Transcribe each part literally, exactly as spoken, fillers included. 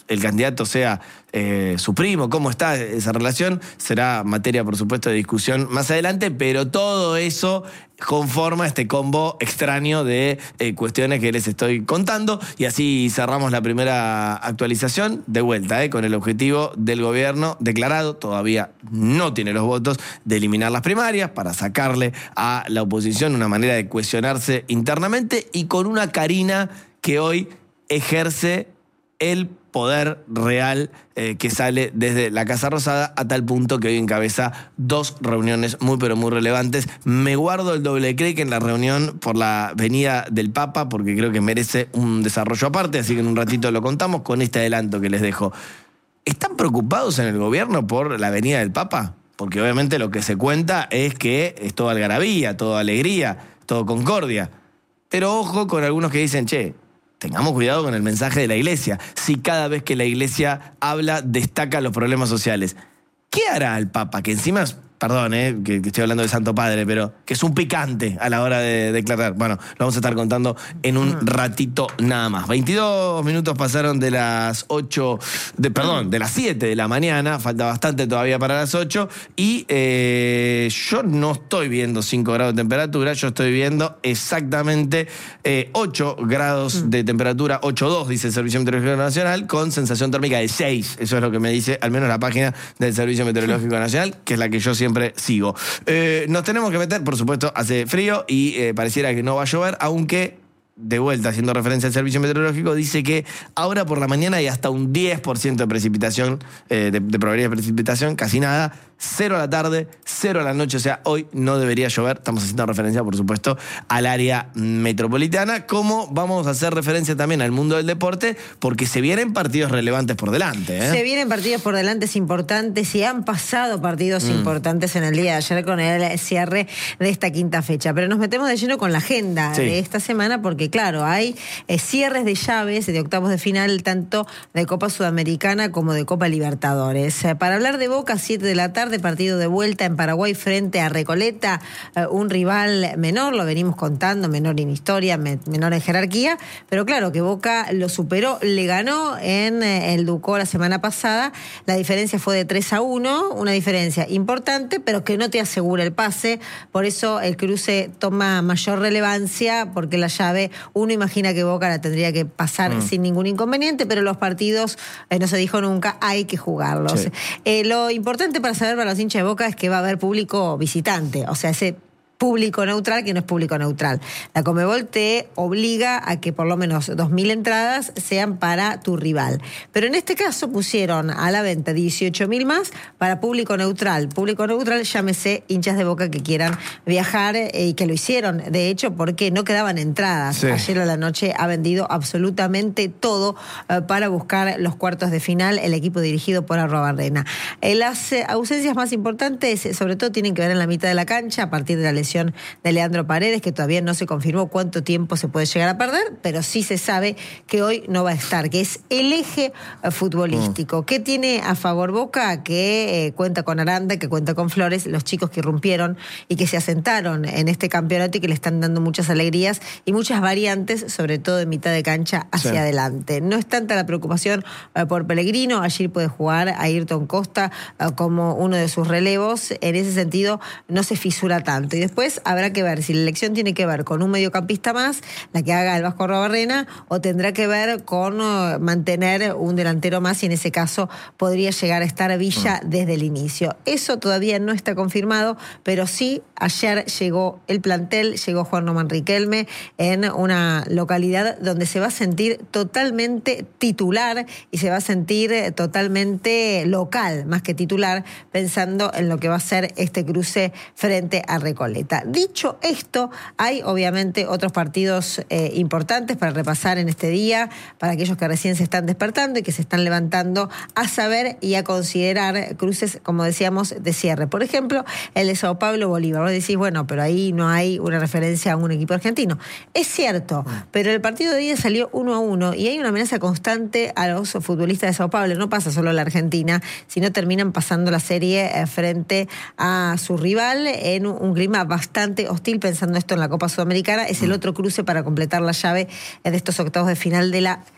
el candidato sea eh, su primo, cómo está esa relación, será materia, por supuesto, de discusión más adelante, pero todo eso conforma este combo extraño de eh, cuestiones que les estoy contando, y así cerramos la primera actualización de vuelta, eh, con el objetivo del gobierno declarado, todavía no tiene los votos, de eliminar las primarias para sacarle a la oposición una manera de cuestionarse internamente, y con una Karina que hoy ejerce el poder real eh, que sale desde la Casa Rosada, a tal punto que hoy encabeza dos reuniones muy pero muy relevantes. Me guardo el doble clic en la reunión por la venida del Papa, porque creo que merece un desarrollo aparte, así que en un ratito lo contamos con este adelanto que les dejo. ¿Están preocupados en el gobierno por la venida del Papa? Porque obviamente lo que se cuenta es que es todo algarabía, todo alegría, todo concordia. Pero ojo con algunos que dicen, che, tengamos cuidado con el mensaje de la iglesia. Si cada vez que la iglesia habla, destaca los problemas sociales. ¿Qué hará el Papa? Que encima es, perdón, eh, que, que estoy hablando del Santo Padre, pero que es un picante a la hora de declarar. Bueno, lo vamos a estar contando en un ratito nada más. veintidós minutos pasaron de las ocho, de, perdón, de las siete de la mañana, falta bastante todavía para las ocho, y eh, yo no estoy viendo cinco grados de temperatura, yo estoy viendo exactamente eh, ocho grados de temperatura, ocho coma dos dice el Servicio Meteorológico Nacional, con sensación térmica de seis. Eso es lo que me dice al menos la página del Servicio Meteorológico Nacional, que es la que yo siempre Siempre sigo. Eh, nos tenemos que meter, por supuesto, hace frío y eh, pareciera que no va a llover, aunque, de vuelta, haciendo referencia al Servicio Meteorológico, dice que ahora por la mañana hay hasta un diez por ciento de precipitación, eh, de, de probabilidad de precipitación, casi nada. Cero a la tarde, cero a la noche, o sea, hoy no debería llover. Estamos haciendo referencia, por supuesto, al área metropolitana, como vamos a hacer referencia también al mundo del deporte, porque se vienen partidos relevantes por delante, ¿eh? Se vienen partidos por delante importantes, y han pasado partidos mm. importantes en el día de ayer con el cierre de esta quinta fecha. Pero nos metemos de lleno con la agenda sí. de esta semana, porque claro, hay eh, cierres de llaves de octavos de final, tanto de Copa Sudamericana como de Copa Libertadores. Eh, para hablar de Boca, siete de la tarde, de partido de vuelta en Paraguay frente a Recoleta, eh, un rival menor, lo venimos contando, menor en historia, me, menor en jerarquía, pero claro que Boca lo superó, le ganó en eh, el Ducó la semana pasada. La diferencia fue de tres a uno, una diferencia importante, pero que no te asegura el pase. Por eso el cruce toma mayor relevancia, porque la llave, uno imagina que Boca la tendría que pasar mm. sin ningún inconveniente, pero los partidos, eh, no se dijo nunca, hay que jugarlos. Sí. Eh, lo importante para saber para los hinchas de Boca es que va a haber público visitante, o sea, ese público neutral que no es público neutral. La Conmebol te obliga a que por lo menos dos mil entradas sean para tu rival. Pero en este caso pusieron a la venta dieciocho mil más para público neutral. Público neutral, llámese hinchas de Boca que quieran viajar eh, y que lo hicieron, de hecho, porque no quedaban entradas. Sí. Ayer a la noche ha vendido absolutamente todo eh, para buscar los cuartos de final el equipo dirigido por Arrobarrena. Eh, las eh, ausencias más importantes, eh, sobre todo, tienen que ver en la mitad de la cancha, a partir de la lesión de Leandro Paredes, que todavía no se confirmó cuánto tiempo se puede llegar a perder, pero sí se sabe que hoy no va a estar, que es el eje uh, futbolístico. Mm. ¿Qué tiene a favor Boca? Que eh, cuenta con Aranda, que cuenta con Flores, los chicos que irrumpieron y que se asentaron en este campeonato y que le están dando muchas alegrías y muchas variantes, sobre todo de mitad de cancha hacia sí. adelante. No es tanta la preocupación uh, por Pellegrino, allí puede jugar a Ayrton Costa uh, como uno de sus relevos, en ese sentido no se fisura tanto. Y después habrá que ver si la elección tiene que ver con un mediocampista más, la que haga el Vasco Arrobarrena, o tendrá que ver con uh, mantener un delantero más, y en ese caso podría llegar a estar Villa mm. desde el inicio. Eso todavía no está confirmado, pero sí, ayer llegó el plantel, llegó Juan Román Riquelme en una localidad donde se va a sentir totalmente titular y se va a sentir totalmente local, más que titular, pensando en lo que va a ser este cruce frente a Recoleta. Dicho esto, hay obviamente otros partidos eh, importantes para repasar en este día, para aquellos que recién se están despertando y que se están levantando a saber y a considerar cruces, como decíamos, de cierre. Por ejemplo, el de Sao Paulo Bolívar. Vos decís, bueno, pero ahí no hay una referencia a un equipo argentino. Es cierto, pero el partido de día salió uno a uno y hay una amenaza constante a los futbolistas de Sao Paulo. No pasa solo a la Argentina, sino terminan pasando la serie eh, frente a su rival en un, un clima bastante hostil, pensando esto en la Copa Sudamericana. Es el otro cruce para completar la llave de estos octavos de final de la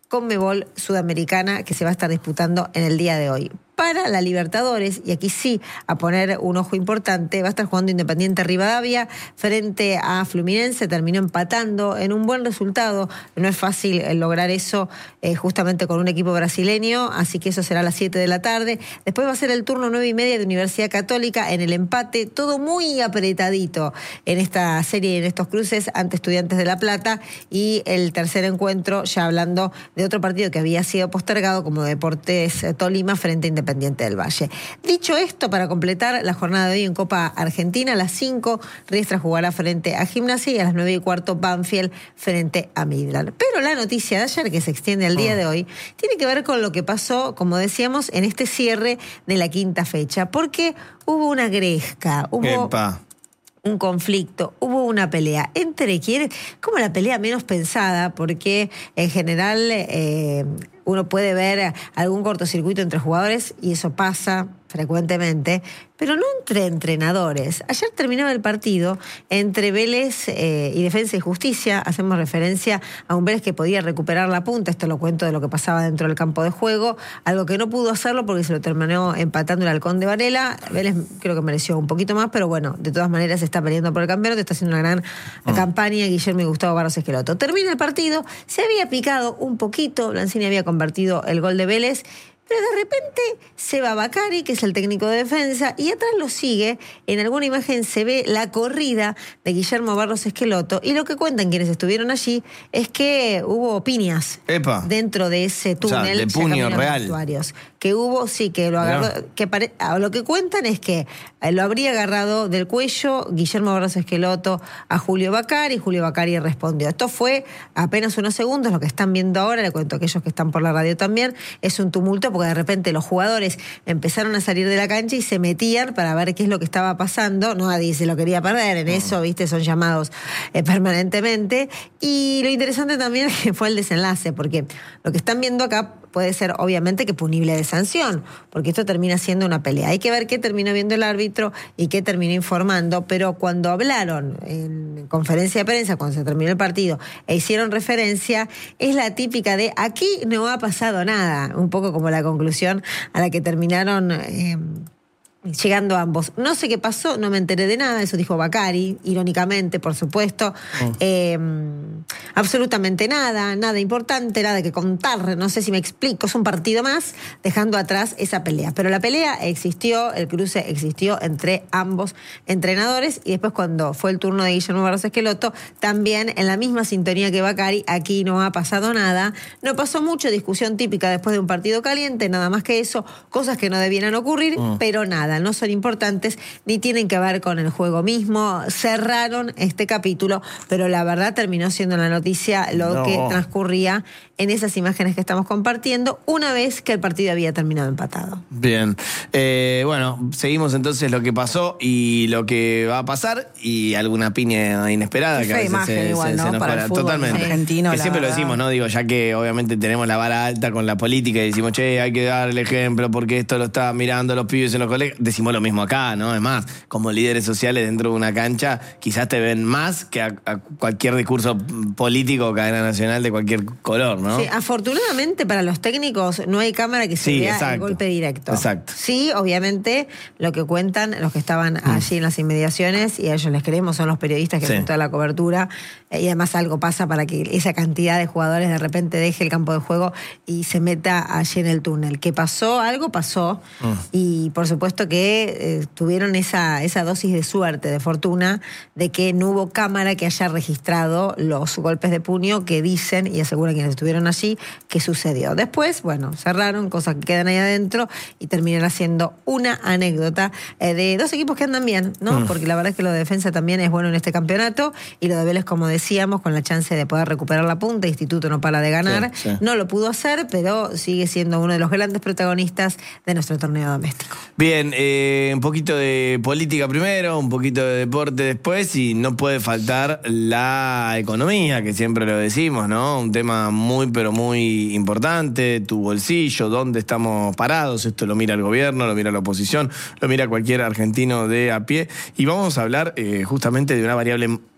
Conmebol Sudamericana que se va a estar disputando en el día de hoy. Para la Libertadores, y aquí sí, a poner un ojo importante, va a estar jugando Independiente Rivadavia frente a Fluminense, terminó empatando en un buen resultado. No es fácil lograr eso eh, justamente con un equipo brasileño, así que eso será a las siete de la tarde. Después va a ser el turno nueve y media de Universidad Católica en el empate, todo muy apretadito en esta serie y en estos cruces ante Estudiantes de La Plata, y el tercer encuentro, ya hablando de otro partido que había sido postergado, como Deportes Tolima frente a Independiente Independiente del Valle. Dicho esto, para completar la jornada de hoy en Copa Argentina, a las cinco, Riestra jugará frente a Gimnasia y a las nueve y cuarto, Banfield frente a Midland. Pero la noticia de ayer, que se extiende al día oh. de hoy, tiene que ver con lo que pasó, como decíamos, en este cierre de la quinta fecha, porque hubo una gresca, hubo... Epa. un conflicto, hubo una pelea entre quienes, como la pelea menos pensada, porque en general eh, uno puede ver algún cortocircuito entre jugadores y eso pasa frecuentemente, pero no entre entrenadores. Ayer terminaba el partido entre Vélez eh, y Defensa y Justicia. Hacemos referencia a un Vélez que podía recuperar la punta, esto lo cuento de lo que pasaba dentro del campo de juego, algo que no pudo hacerlo porque se lo terminó empatando el Halcón de Varela. Vélez creo que mereció un poquito más, pero bueno, de todas maneras está peleando por el campeonato, está haciendo una gran oh. campaña Guillermo y Gustavo Barros Esqueloto. Termina el partido, se había picado un poquito, Blanzini había convertido el gol de Vélez, pero de repente se va Bacari, que es el técnico de defensa, y atrás lo sigue. En alguna imagen se ve la corrida de Guillermo Barros Esqueloto, y lo que cuentan quienes estuvieron allí es que hubo piñas Epa. dentro de ese túnel. O sea, de puño real. Vestuarios. Que hubo, sí, que lo agarró. Que pare, lo que cuentan es que lo habría agarrado del cuello Guillermo Barros Esqueloto a Julio Bacari, y Julio Bacari respondió. Esto fue apenas unos segundos, lo que están viendo ahora, le cuento a aquellos que están por la radio también, es un tumulto porque de repente los jugadores empezaron a salir de la cancha y se metían para ver qué es lo que estaba pasando. No, nadie se lo quería perder, en eso, viste, son llamados eh, permanentemente. Y lo interesante también fue el desenlace, porque lo que están viendo acá puede ser obviamente que punible de sanción, porque esto termina siendo una pelea. Hay que ver qué terminó viendo el árbitro y qué terminó informando, pero cuando hablaron en conferencia de prensa, cuando se terminó el partido, e hicieron referencia, es la típica de aquí no ha pasado nada, un poco como la conclusión a la que terminaron eh, llegando ambos. No sé qué pasó, no me enteré de nada, eso dijo Bacari, irónicamente, por supuesto. Oh. Eh, absolutamente nada, nada importante, nada que contar, no sé si me explico, es un partido más, dejando atrás esa pelea. Pero la pelea existió, el cruce existió entre ambos entrenadores, y después cuando fue el turno de Guillermo Barros Esqueloto, también en la misma sintonía que Bacari, aquí no ha pasado nada, no pasó mucho, discusión típica después de un partido caliente, nada más que eso, cosas que no debieran ocurrir, oh. pero nada, no son importantes ni tienen que ver con el juego mismo. Cerraron este capítulo, pero la verdad terminó siendo la noticia lo no. que transcurría en esas imágenes que estamos compartiendo una vez que el partido había terminado empatado. Bien, eh, bueno, seguimos entonces lo que pasó y lo que va a pasar y alguna piña inesperada que a veces imagen se, igual, se, ¿no? se nos para para. El fútbol Totalmente. Argentino, que siempre verdad. lo decimos, ¿no? Digo, ya que obviamente tenemos la vara alta con la política y decimos, che, hay que dar el ejemplo porque esto lo está mirando los pibes en los colegios. Decimos lo mismo acá, ¿no? Es más, como líderes sociales dentro de una cancha, quizás te ven más que a, a cualquier discurso político o cadena nacional de cualquier color, ¿no? Sí, afortunadamente para los técnicos no hay cámara que se sí, vea exacto. el golpe directo. Exacto. Sí, obviamente, lo que cuentan los que estaban mm. allí en las inmediaciones, y a ellos les creemos, son los periodistas que sí. hacen toda la cobertura, eh, y además algo pasa para que esa cantidad de jugadores de repente deje el campo de juego y se meta allí en el túnel. ¿Qué pasó? Algo pasó, mm. y por supuesto que eh, tuvieron esa, esa dosis de suerte, de fortuna, de que no hubo cámara que haya registrado los golpes de puño que dicen y aseguran quienes estuvieron allí que sucedió. Después, bueno, cerraron, cosas que quedan ahí adentro y terminará siendo una anécdota eh, de dos equipos que andan bien, ¿no? Mm. Porque la verdad es que lo de defensa también es bueno en este campeonato, y lo de Vélez, como decíamos, con la chance de poder recuperar la punta, Instituto no para de ganar, sí, sí. no lo pudo hacer, pero sigue siendo uno de los grandes protagonistas de nuestro torneo doméstico. Bien, eh, un poquito de política primero, un poquito de deporte después, y no puede faltar la economía, que siempre lo decimos, ¿no? Un tema muy, pero muy importante, tu bolsillo, dónde estamos parados, esto lo mira el gobierno, lo mira la oposición, lo mira cualquier argentino de a pie, y vamos a hablar eh, justamente de una variable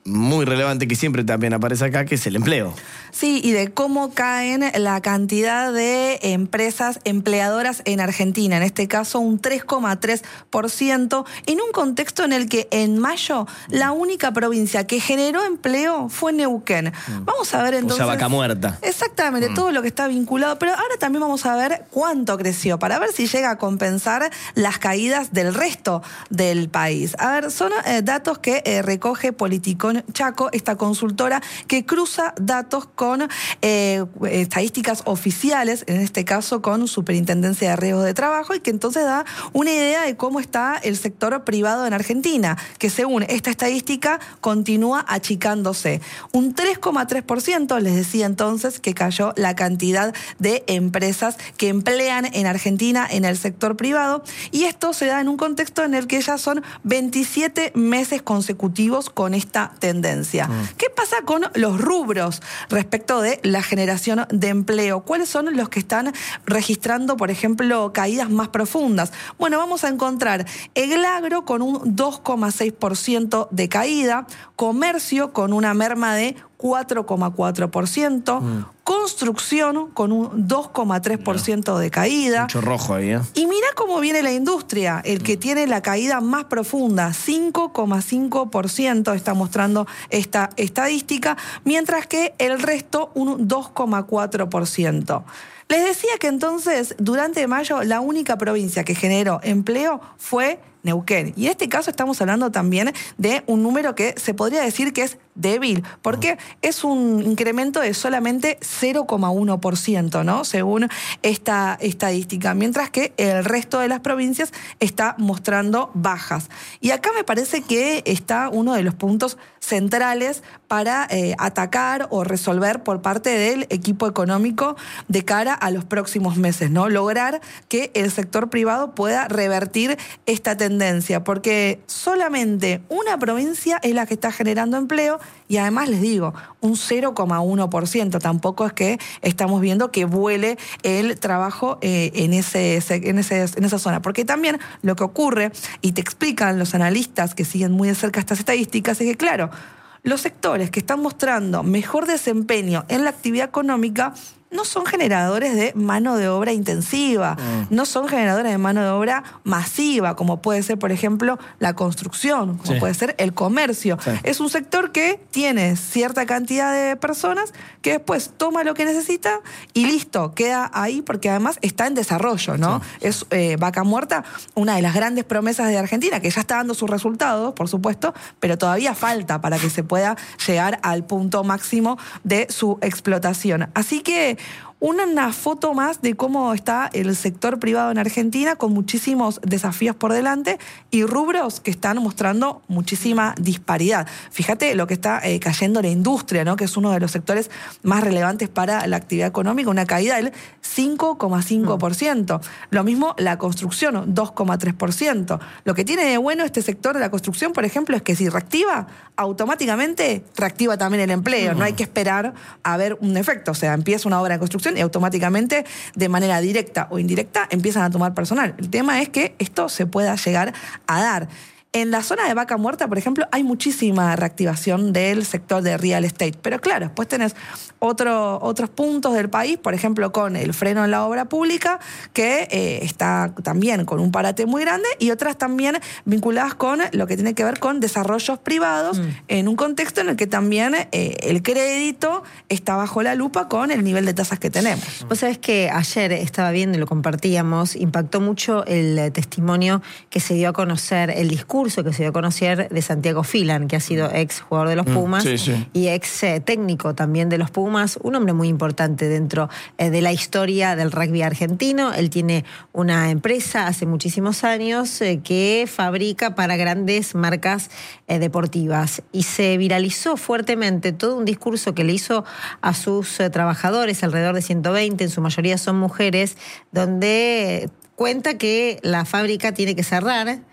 muy relevante que siempre también aparece acá, que es el empleo. Sí, y de cómo caen la cantidad de empresas empleadoras en Argentina, en este caso un tres coma tres por ciento, en un contexto en el que en mayo la única provincia que generó empleo fue Neuquén. Mm. Vamos a ver entonces... O sea, Vaca Muerta. Exactamente, mm. todo lo que está vinculado, pero ahora también vamos a ver cuánto creció, para ver si llega a compensar las caídas del resto del país. A ver, son eh, datos que eh, recoge Politicón Chaco, esta consultora que cruza datos con eh, estadísticas oficiales, en este caso con Superintendencia de Riesgos de Trabajo, y que entonces da una idea de cómo está el sector privado en Argentina, que según esta estadística continúa achicándose. Un tres coma tres por ciento, les decía entonces, que cayó la cantidad de empresas que emplean en Argentina en el sector privado, y esto se da en un contexto en el que ya son veintisiete meses consecutivos con esta tendencia. Mm. ¿Qué pasa con los rubros respecto de la generación de empleo? ¿Cuáles son los que están registrando, por ejemplo, caídas más profundas? Bueno, vamos a encontrar el agro con un dos coma seis por ciento de caída, comercio con una merma de cuatro coma cuatro por ciento, mm. construcción con un dos coma tres por ciento de caída. Mucho rojo ahí, ¿eh? Y mira cómo viene la industria, el que mm. tiene la caída más profunda, cinco coma cinco por ciento está mostrando esta estadística, mientras que el resto un dos coma cuatro por ciento. Les decía que entonces, durante mayo, la única provincia que generó empleo fue Neuquén. Y en este caso estamos hablando también de un número que se podría decir que es débil, porque es un incremento de solamente cero coma uno por ciento, ¿no? Según esta estadística, mientras que el resto de las provincias está mostrando bajas. Y acá me parece que está uno de los puntos centrales para eh, atacar o resolver por parte del equipo económico de cara a los próximos meses, ¿no? Lograr que el sector privado pueda revertir esta tendencia, porque solamente una provincia es la que está generando empleo. Y además les digo, un cero coma uno por ciento, tampoco es que estamos viendo que vuele el trabajo eh, en, ese, en, ese, en esa zona. Porque también lo que ocurre, y te explican los analistas que siguen muy de cerca estas estadísticas, es que claro, los sectores que están mostrando mejor desempeño en la actividad económica no son generadores de mano de obra intensiva, mm. no son generadores de mano de obra masiva, como puede ser, por ejemplo, la construcción, como sí. puede ser el comercio. Sí. Es un sector que tiene cierta cantidad de personas que después toma lo que necesita y listo, queda ahí porque además está en desarrollo, ¿no? Sí. Es eh, Vaca Muerta, una de las grandes promesas de Argentina, que ya está dando sus resultados, por supuesto, pero todavía falta para que se pueda llegar al punto máximo de su explotación. Así que una foto más de cómo está el sector privado en Argentina, con muchísimos desafíos por delante y rubros que están mostrando muchísima disparidad. Fíjate lo que está eh, cayendo la industria, ¿no? Que es uno de los sectores más relevantes para la actividad económica, una caída del cinco coma cinco por ciento. Lo mismo la construcción, dos coma tres por ciento. Lo que tiene de bueno este sector de la construcción, por ejemplo, es que si reactiva, automáticamente reactiva también el empleo. No hay que esperar a ver un efecto. O sea, empieza una obra de construcción y automáticamente, de manera directa o indirecta, empiezan a tomar personal. El tema es que esto se pueda llegar a dar. En la zona de Vaca Muerta, por ejemplo, hay muchísima reactivación del sector de real estate. Pero claro, después tenés otro, otros puntos del país, por ejemplo, con el freno en la obra pública, que eh, está también con un parate muy grande, y otras también vinculadas con lo que tiene que ver con desarrollos privados, mm. en un contexto en el que también eh, el crédito está bajo la lupa con el nivel de tasas que tenemos. Vos sabés que ayer estaba viendo y lo compartíamos, impactó mucho el testimonio que se dio a conocer, el discurso que se dio a conocer de Santiago Filan, que ha sido ex jugador de los Pumas mm, sí, sí. y ex eh, técnico también de los Pumas, un hombre muy importante dentro eh, de la historia del rugby argentino. Él tiene una empresa hace muchísimos años eh, que fabrica para grandes marcas eh, deportivas, y se viralizó fuertemente todo un discurso que le hizo a sus eh, trabajadores, alrededor de ciento veinte, en su mayoría son mujeres, donde cuenta que la fábrica tiene que cerrar,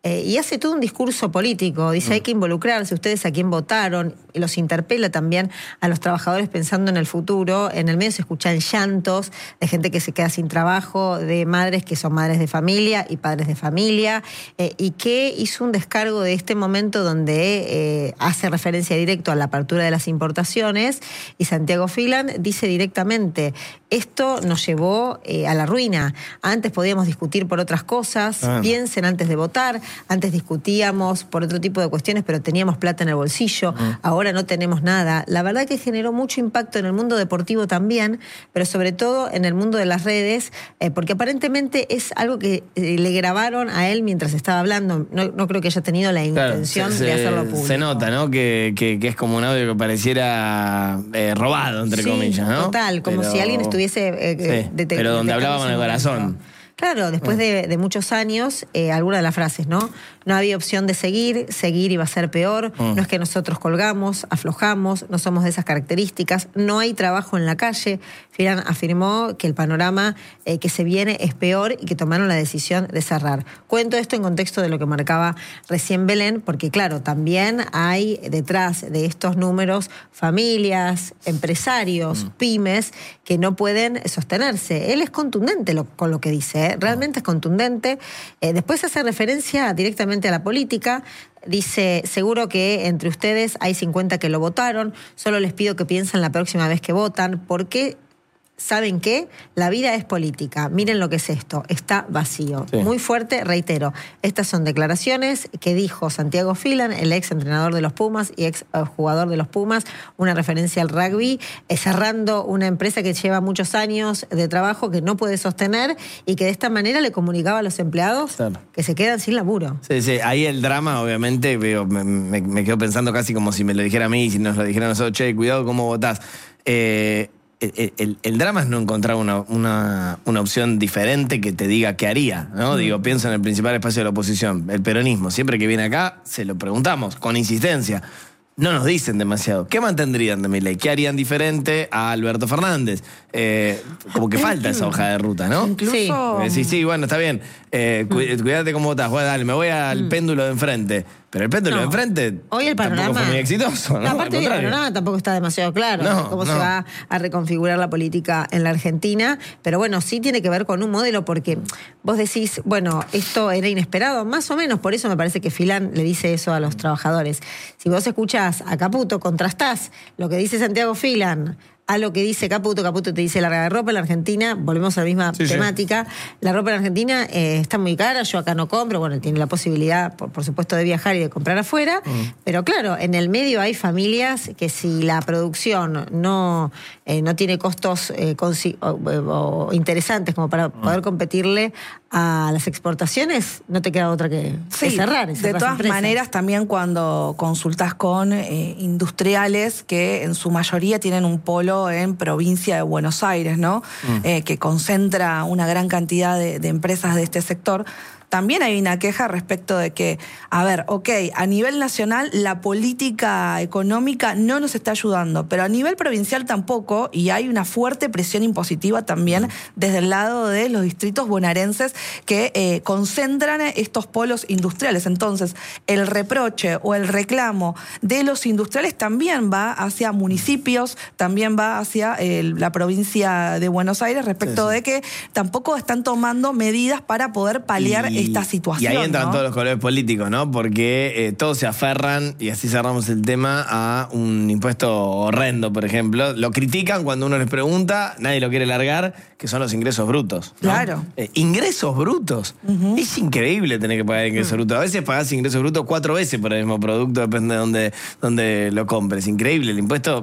eh, y hace todo un discurso político. Dice, mm. hay que involucrarse, ustedes a quién votaron, y los interpela también a los trabajadores pensando en el futuro. En el medio se escuchan llantos de gente que se queda sin trabajo, de madres que son madres de familia y padres de familia, eh, y que hizo un descargo de este momento donde eh, hace referencia directo a la apertura de las importaciones, y Santiago Filan dice directamente, esto nos llevó eh, a la ruina. Antes podíamos discutir por otras cosas, ah. piensen antes de votar, antes discutíamos por otro tipo de cuestiones, pero teníamos plata en el bolsillo, ah. ahora no tenemos nada. La verdad que generó mucho impacto en el mundo deportivo también, pero sobre todo en el mundo de las redes, eh, porque aparentemente es algo que eh, le grabaron a él mientras estaba hablando. No, no creo que haya tenido la intención claro, se, de hacerlo público. Se nota, ¿no? Que, que, que es como un audio que pareciera eh, robado, entre sí, comillas, ¿no? Total, como pero... si alguien estuviese... Eh, sí, de, de, pero donde de, hablaba con el corazón. Claro, después de, de muchos años, eh, algunas de las frases, ¿no? No había opción de seguir, seguir iba a ser peor, mm. no es que nosotros colgamos, aflojamos, no somos de esas características, no hay trabajo en la calle. Filan afirmó que el panorama eh, que se viene es peor y que tomaron la decisión de cerrar. Cuento esto en contexto de lo que marcaba recién Belén, porque claro, también hay detrás de estos números familias, empresarios, mm. pymes, que no pueden sostenerse. Él es contundente lo, con lo que dice, ¿eh? Realmente es contundente. Eh, después hace referencia directamente a la política. Dice, seguro que entre ustedes hay cincuenta que lo votaron, solo les pido que piensen la próxima vez que votan, porque ¿saben qué? La vida es política. Miren lo que es esto. Está vacío. Sí. Muy fuerte, reitero. Estas son declaraciones que dijo Santiago Filan, el ex entrenador de los Pumas y ex jugador de los Pumas, una referencia al rugby, eh, cerrando una empresa que lleva muchos años de trabajo que no puede sostener y que de esta manera le comunicaba a los empleados claro. que se quedan sin laburo. Sí, sí. Ahí el drama, obviamente, veo, me, me, me quedo pensando casi como si me lo dijera a mí y si nos lo dijera a nosotros, che, cuidado cómo votás. Eh... El, el, el drama es no encontrar una, una, una opción diferente que te diga qué haría, ¿no? Mm. Digo, pienso en el principal espacio de la oposición, el peronismo. Siempre que viene acá, se lo preguntamos, con insistencia. No nos dicen demasiado. ¿Qué mantendrían de Milei? ¿Qué harían diferente a Alberto Fernández? Eh, como que falta esa hoja de ruta, ¿no? Incluso... Sí, sí, bueno, está bien. Eh, cu cuídate cómo votás. Bueno, dale, me voy al mm. péndulo de enfrente. Pero el péndulo no. de enfrente hoy el panorama tampoco fue muy exitoso, ¿no? Aparte el panorama tampoco está demasiado claro no, cómo no. se va a reconfigurar la política en la Argentina, pero bueno, sí tiene que ver con un modelo, porque vos decís, bueno, esto era inesperado, más o menos, por eso me parece que Filan le dice eso a los trabajadores. Si vos escuchás a Caputo, contrastás lo que dice Santiago Filan a lo que dice Caputo, Caputo te dice la ropa en la Argentina, volvemos a la misma sí, temática, sí. La ropa en la Argentina eh, está muy cara, yo acá no compro, bueno, tiene la posibilidad, por, por supuesto, de viajar y de comprar afuera, mm. pero claro, en el medio hay familias que si la producción no, eh, no tiene costos eh, o, o interesantes como para mm. poder competirle a las exportaciones, no te queda otra que, sí, que cerrar. De todas empresas. maneras, también cuando consultás con eh, industriales que en su mayoría tienen un polo en provincia de Buenos Aires, ¿no? Mm. Eh, que concentra una gran cantidad de, de empresas de este sector. También hay una queja respecto de que, a ver, ok, a nivel nacional la política económica no nos está ayudando, pero a nivel provincial tampoco, y hay una fuerte presión impositiva también desde el lado de los distritos bonaerenses que eh, concentran estos polos industriales. Entonces, el reproche o el reclamo de los industriales también va hacia municipios, también va hacia eh, la provincia de Buenos Aires respecto sí, sí. de que tampoco están tomando medidas para poder paliar y... esta situación. Y ahí entran ¿no? todos los colores políticos, ¿no? Porque eh, todos se aferran, y así cerramos el tema, a un impuesto horrendo, por ejemplo. Lo critican cuando uno les pregunta, nadie lo quiere largar, que son los ingresos brutos, ¿no? Claro. Eh, ingresos brutos. Uh-huh. Es increíble tener que pagar ingresos uh-huh. brutos. A veces pagás ingresos brutos cuatro veces por el mismo producto, depende de dónde, dónde lo compres. Increíble. El impuesto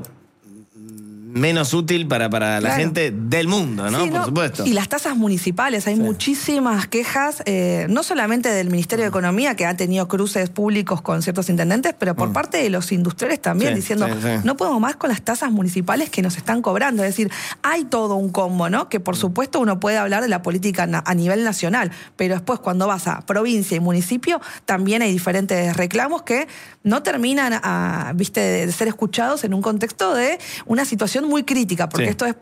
menos útil para, para la claro. gente del mundo, ¿no? Sí, Por no. supuesto. Y las tasas municipales, hay sí. muchísimas quejas, eh, no solamente del Ministerio de Economía, que ha tenido cruces públicos con ciertos intendentes, pero por mm. parte de los industriales también, sí, diciendo, sí, sí. no podemos más con las tasas municipales que nos están cobrando. Es decir, hay todo un combo, ¿no? Que por supuesto uno puede hablar de la política a nivel nacional, pero después cuando vas a provincia y municipio, también hay diferentes reclamos que no terminan a, viste, de ser escuchados en un contexto de una situación muy crítica, porque sí. esto después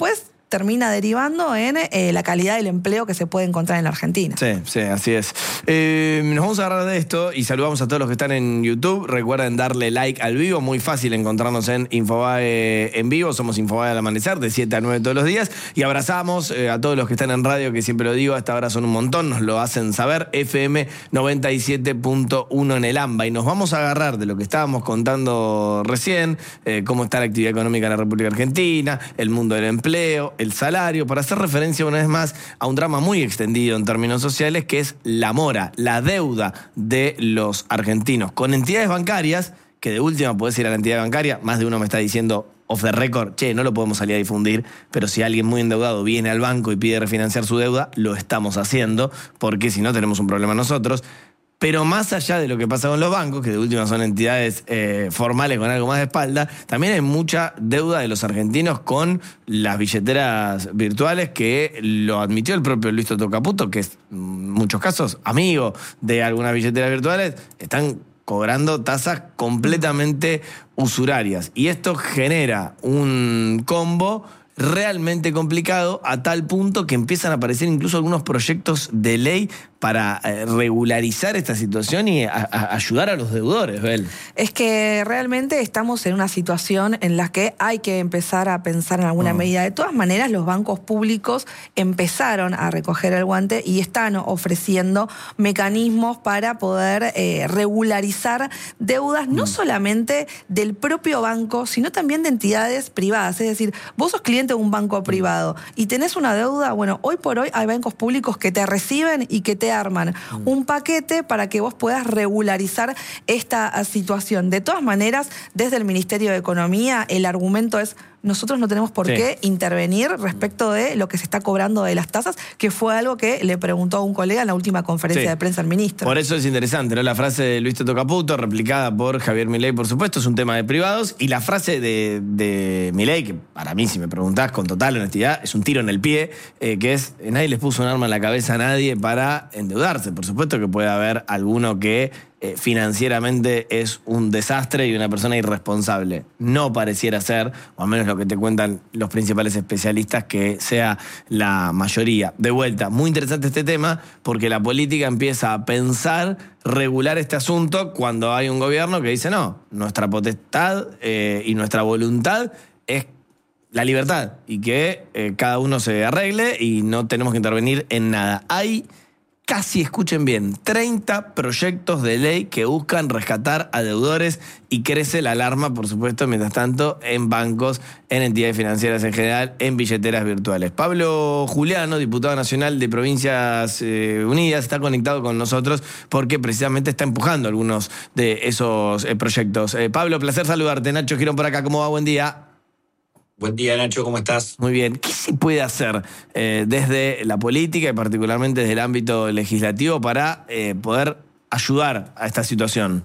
termina derivando en eh, la calidad del empleo que se puede encontrar en la Argentina. Sí, sí, así es. Eh, nos vamos a agarrar de esto y saludamos a todos los que están en YouTube. Recuerden darle like al vivo, muy fácil encontrarnos en Infobae en vivo. Somos Infobae al amanecer, de siete a nueve todos los días. Y abrazamos eh, a todos los que están en radio, que siempre lo digo, hasta ahora son un montón, nos lo hacen saber. F M noventa y siete punto uno en el AMBA. Y nos vamos a agarrar de lo que estábamos contando recién, eh, cómo está la actividad económica en la República Argentina, el mundo del empleo, el salario, para hacer referencia una vez más a un drama muy extendido en términos sociales, que es la mora, la deuda de los argentinos con entidades bancarias, que de última podés ir a la entidad bancaria, más de uno me está diciendo off the record, che, no lo podemos salir a difundir, pero si alguien muy endeudado viene al banco y pide refinanciar su deuda, lo estamos haciendo, porque si no tenemos un problema nosotros. Pero más allá de lo que pasa con los bancos, que de última son entidades eh, formales con algo más de espalda, también hay mucha deuda de los argentinos con las billeteras virtuales, que lo admitió el propio Luis Toto Caputo, que es en muchos casos amigo de algunas billeteras virtuales, están cobrando tasas completamente usurarias. Y esto genera un combo realmente complicado, a tal punto que empiezan a aparecer incluso algunos proyectos de ley para eh, regularizar esta situación y a, a ayudar a los deudores, Bel. Es que realmente estamos en una situación en la que hay que empezar a pensar en alguna oh. medida. De todas maneras, los bancos públicos empezaron a recoger el guante y están ofreciendo mecanismos para poder eh, regularizar deudas, mm. no solamente del propio banco, sino también de entidades privadas. Es decir, vos sos cliente de un banco privado y tenés una deuda, bueno, hoy por hoy hay bancos públicos que te reciben y que te arman un paquete para que vos puedas regularizar esta situación. De todas maneras, desde el Ministerio de Economía, el argumento es: nosotros no tenemos por sí. qué intervenir respecto de lo que se está cobrando de las tasas, que fue algo que le preguntó a un colega en la última conferencia sí. de prensa al ministro. Por eso es interesante, ¿no? La frase de Luis Toto Caputo, replicada por Javier Milei, por supuesto, es un tema de privados, y la frase de, de Milei, que para mí, si me preguntás con total honestidad, es un tiro en el pie, eh, que es: nadie les puso un arma en la cabeza a nadie para endeudarse. Por supuesto que puede haber alguno que Eh, financieramente es un desastre y una persona irresponsable. No pareciera ser, o al menos lo que te cuentan los principales especialistas, que sea la mayoría. De vuelta, muy interesante este tema, porque la política empieza a pensar regular este asunto cuando hay un gobierno que dice: no, nuestra potestad eh, y nuestra voluntad es la libertad, y que eh, cada uno se arregle y no tenemos que intervenir en nada. Hay casi, escuchen bien, treinta proyectos de ley que buscan rescatar a deudores, y crece la alarma, por supuesto, mientras tanto, en bancos, en entidades financieras en general, en billeteras virtuales. Pablo Juliano, diputado nacional de Provincias eh, Unidas, está conectado con nosotros porque precisamente está empujando algunos de esos eh, proyectos. Eh, Pablo, placer saludarte. Nacho Girón por acá, ¿cómo va? Buen día. Buen día, Nacho, ¿cómo estás? Muy bien. ¿Qué se puede hacer eh, desde la política y particularmente desde el ámbito legislativo para eh, poder ayudar a esta situación?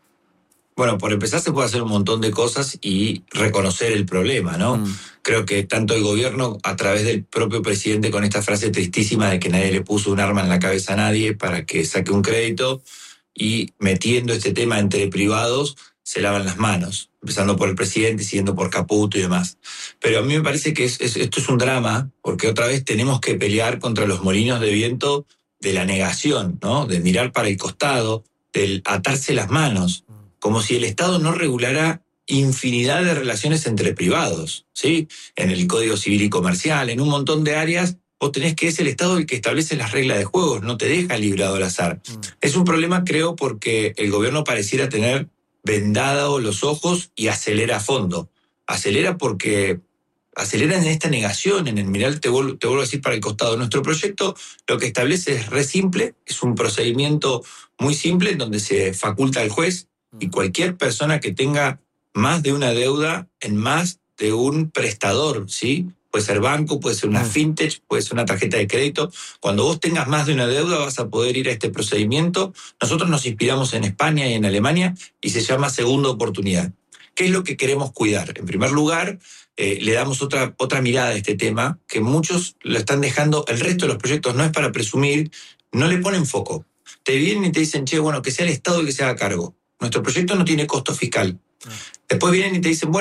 Bueno, por empezar se puede hacer un montón de cosas y reconocer el problema, ¿no? Mm. Creo que tanto el gobierno, a través del propio presidente, con esta frase tristísima de que nadie le puso un arma en la cabeza a nadie para que saque un crédito, y metiendo este tema entre privados, se lavan las manos, empezando por el presidente y siguiendo por Caputo y demás. Pero a mí me parece que es, es, esto es un drama, porque otra vez tenemos que pelear contra los molinos de viento de la negación, ¿no? De mirar para el costado, del atarse las manos, como si el Estado no regulara infinidad de relaciones entre privados, ¿sí? En el Código Civil y Comercial, en un montón de áreas, vos tenés que es el Estado el que establece las reglas de juego, no te deja librado al azar. Mm. Es un problema, creo, porque el gobierno pareciera tener vendados los ojos y acelera a fondo. Acelera porque acelera en esta negación, en el mirar, te vuelvo, te vuelvo a decir, para el costado. Nuestro proyecto lo que establece es re simple, es un procedimiento muy simple en donde se faculta al juez y cualquier persona que tenga más de una deuda en más de un prestador, ¿sí? Puede ser banco, puede ser una fintech, puede ser una tarjeta de crédito. Cuando vos tengas más de una deuda vas a poder ir a este procedimiento. Nosotros nos inspiramos en España y en Alemania y se llama segunda oportunidad. ¿Qué es lo que queremos cuidar? En primer lugar, eh, le damos otra, otra mirada a este tema, que muchos lo están dejando. El resto de los proyectos no es para presumir, no le ponen foco. Te vienen y te dicen: che, bueno, que sea el Estado el que se haga cargo. Nuestro proyecto no tiene costo fiscal. Después vienen y te dicen: bueno,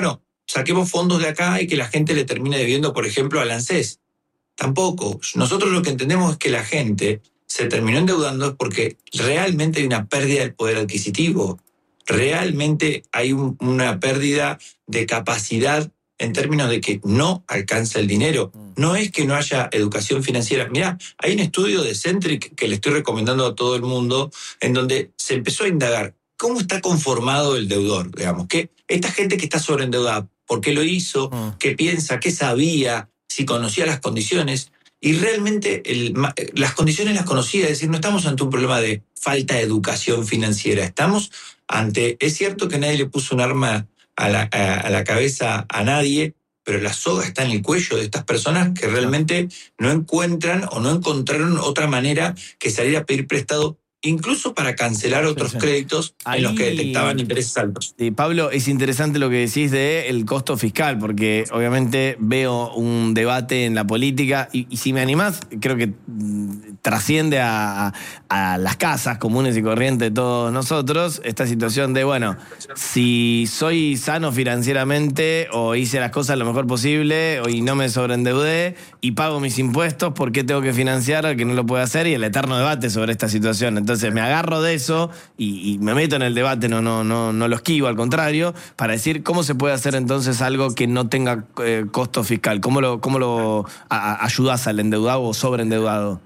saquemos fondos de acá y que la gente le termine debiendo, por ejemplo, al ANSES. Tampoco. Nosotros lo que entendemos es que la gente se terminó endeudando porque realmente hay una pérdida del poder adquisitivo. Realmente hay un, una pérdida de capacidad en términos de que no alcanza el dinero. No es que no haya educación financiera. Mirá, hay un estudio de Centric que le estoy recomendando a todo el mundo, en donde se empezó a indagar cómo está conformado el deudor, digamos, que esta gente que está sobreendeudada, ¿por qué lo hizo? ¿Qué piensa? ¿Qué sabía? Si conocía las condiciones. Y realmente el, las condiciones las conocía, es decir, no estamos ante un problema de falta de educación financiera, estamos ante, es cierto que nadie le puso un arma a la, a, a la cabeza a nadie, pero la soga está en el cuello de estas personas que realmente no encuentran o no encontraron otra manera que salir a pedir prestado, incluso para cancelar otros sí, sí. créditos Ahí, en los que detectaban intereses altos. Eh, Pablo, es interesante lo que decís del costo fiscal, porque obviamente veo un debate en la política y, y si me animás, creo que mm, trasciende a, a, a las casas comunes y corrientes de todos nosotros, esta situación de, bueno, si soy sano financieramente o hice las cosas lo mejor posible y no me sobreendeudé y pago mis impuestos, ¿por qué tengo que financiar al que no lo puede hacer? Y el eterno debate sobre esta situación. Entonces me agarro de eso y, y me meto en el debate, no, no, no, no lo esquivo, al contrario, para decir cómo se puede hacer entonces algo que no tenga eh, costo fiscal. ¿Cómo lo, cómo lo a, a, ayudás al endeudado o sobreendeudado?